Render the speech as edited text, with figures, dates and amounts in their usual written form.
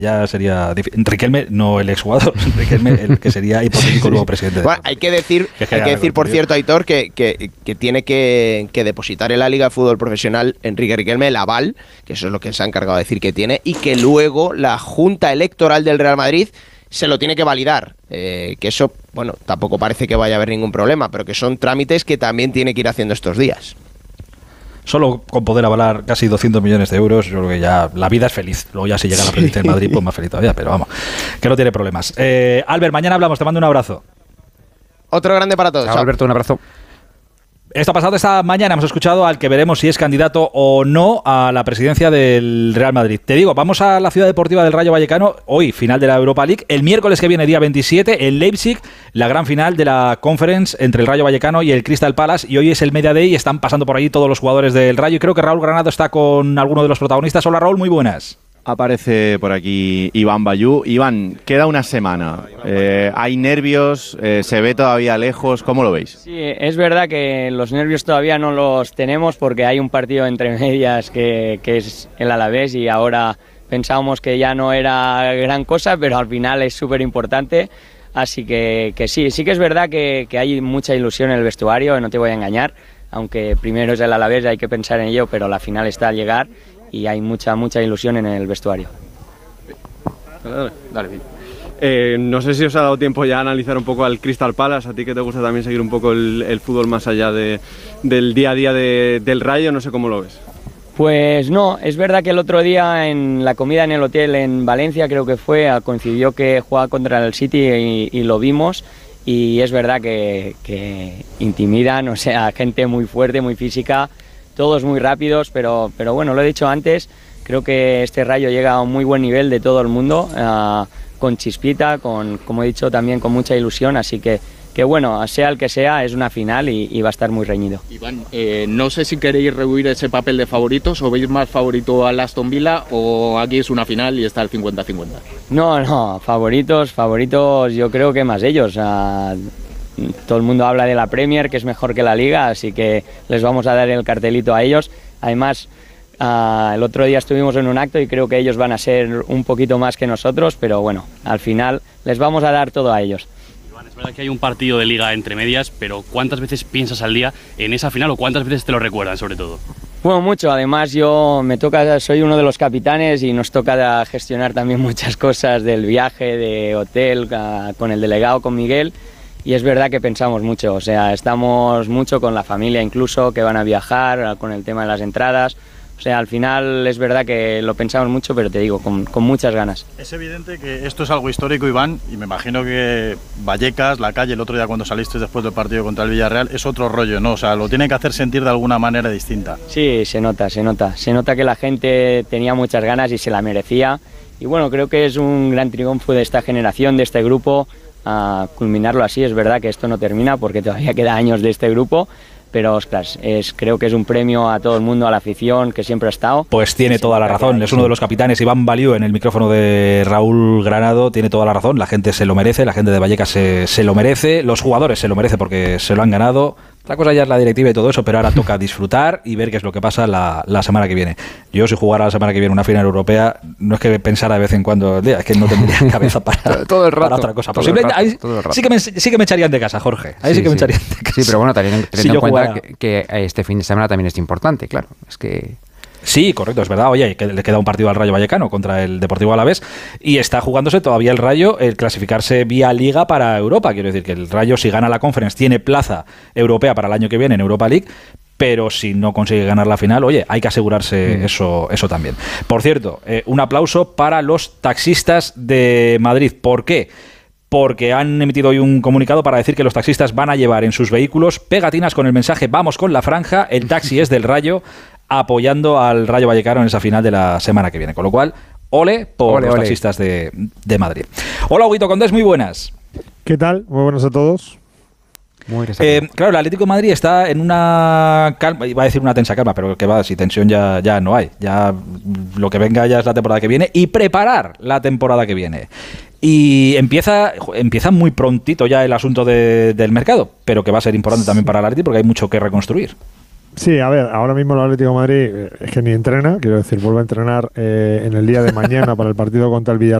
ya sería Riquelme, no el exjugador, Riquelme el que sería hipotético nuevo presidente. Bueno, hay que decir, por cierto, Aitor, que tiene que depositar en la Liga de Fútbol Profesional Enrique Riquelme el aval, que eso es lo que se ha encargado de decir que tiene, y que luego la Junta Electoral del Real Madrid se lo tiene que validar, que eso, bueno, tampoco parece que vaya a haber ningún problema, pero que son trámites que también tiene que ir haciendo estos días. Solo con poder avalar casi 200 millones de euros, yo creo que ya la vida es feliz. Luego ya si llega la presidencia de Madrid, pues más feliz todavía, pero vamos, que no tiene problemas. Albert, mañana hablamos, te mando un abrazo. Otro grande para todos. Chao, Alberto, un abrazo. Esto ha pasado esta mañana, hemos escuchado al que veremos si es candidato o no a la presidencia del Real Madrid. Te digo, vamos a la ciudad deportiva del Rayo Vallecano, hoy final de la Europa League, el miércoles que viene, día 27, en Leipzig, la gran final de la Conference entre el Rayo Vallecano y el Crystal Palace, y hoy es el Media Day y están pasando por allí todos los jugadores del Rayo, y creo que Raúl Granado está con alguno de los protagonistas. Hola Raúl, muy buenas. Aparece por aquí Iván Bayú. Iván, queda una semana. ¿Hay nervios? ¿Se ve todavía lejos? ¿Cómo lo veis? Sí, es verdad que los nervios todavía no los tenemos porque hay un partido entre medias que es el Alavés y ahora pensábamos que ya no era gran cosa, pero al final es súper importante. Así que sí que es verdad que hay mucha ilusión en el vestuario, no te voy a engañar. Aunque primero es el Alavés, hay que pensar en ello, pero la final está al llegar y hay mucha ilusión en el vestuario. Dale. No sé si os ha dado tiempo ya a analizar un poco al Crystal Palace, a ti que te gusta también seguir un poco el fútbol más allá del día a día del Rayo, no sé cómo lo ves. Pues no, es verdad que el otro día en la comida en el hotel en Valencia, creo que fue, coincidió que jugaba contra el City y lo vimos, y es verdad que intimidan, o sea, gente muy fuerte, muy física, todos muy rápidos, pero bueno, lo he dicho antes, creo que este Rayo llega a un muy buen nivel de todo el mundo, con chispita, como he dicho, también con mucha ilusión, así que bueno, sea el que sea, es una final y va a estar muy reñido. Iván, no sé si queréis rehuir ese papel de favoritos o veis más favorito al Aston Villa o aquí es una final y está el 50-50. No, favoritos yo creo que más ellos. Todo el mundo habla de la Premier, que es mejor que la Liga, así que les vamos a dar el cartelito a ellos. Además, el otro día estuvimos en un acto y creo que ellos van a ser un poquito más que nosotros, pero bueno, al final les vamos a dar todo a ellos. Iván, es verdad que hay un partido de Liga entre medias, pero ¿cuántas veces piensas al día en esa final o cuántas veces te lo recuerdan sobre todo? Bueno, mucho. Además, soy uno de los capitanes y nos toca gestionar también muchas cosas del viaje, de hotel, con el delegado, con Miguel. Y es verdad que pensamos mucho, o sea, estamos mucho con la familia incluso, que van a viajar, con el tema de las entradas. O sea, al final es verdad que lo pensamos mucho, pero te digo, con muchas ganas. Es evidente que esto es algo histórico, Iván, y me imagino que Vallecas, la calle, el otro día cuando saliste después del partido contra el Villarreal, es otro rollo, ¿no? O sea, lo tiene que hacer sentir de alguna manera distinta. Sí, se nota que la gente tenía muchas ganas y se la merecía. Y bueno, creo que es un gran triunfo de esta generación, de este grupo, a culminarlo así. Es verdad que esto no termina porque todavía queda años de este grupo, pero ostras, creo que es un premio a todo el mundo, a la afición que siempre ha estado. Pues tiene toda la razón, es uno de los capitanes, Iván Bayú, en el micrófono de Raúl Granado, tiene toda la razón, la gente se lo merece, la gente de Vallecas se lo merece, los jugadores se lo merecen porque se lo han ganado. La cosa ya es la directiva y todo eso, pero ahora toca disfrutar y ver qué es lo que pasa la semana que viene. Yo, si jugara la semana que viene una final europea, no es que pensara de vez en cuando, es que no tendría cabeza para, todo el rato, para otra cosa. Todo Posible, el rato, ahí todo el rato. Sí que me echarían de casa, Jorge. Ahí sí que me echarían de casa. Sí, pero bueno, teniendo Si en yo cuenta jugara... que este fin de semana también es importante, claro. Es que... Sí, correcto, es verdad. Oye, que le queda un partido al Rayo Vallecano contra el Deportivo Alavés y está jugándose todavía el Rayo el clasificarse vía Liga para Europa. Quiero decir que el Rayo, si gana la Conference, tiene plaza europea para el año que viene en Europa League, pero si no consigue ganar la final, oye, hay que asegurarse eso también. Por cierto, un aplauso para los taxistas de Madrid. ¿Por qué? Porque han emitido hoy un comunicado para decir que los taxistas van a llevar en sus vehículos pegatinas con el mensaje "Vamos con la franja, el taxi es del Rayo", apoyando al Rayo Vallecano en esa final de la semana que viene. Con lo cual, ole por los taxistas de Madrid. Hola, Huguito Condés, muy buenas. ¿Qué tal? Muy buenas a todos. Claro, el Atlético de Madrid está en una calma, iba a decir una tensa calma, pero que va, si tensión ya no hay. Ya lo que venga ya es la temporada que viene y preparar la temporada que viene. Y empieza muy prontito ya el asunto del mercado, pero que va a ser importante también para el Atlético porque hay mucho que reconstruir. Sí, a ver, ahora mismo el Atlético de Madrid es que ni entrena, quiero decir, vuelve a entrenar en el día de mañana para el partido contra el Villarreal.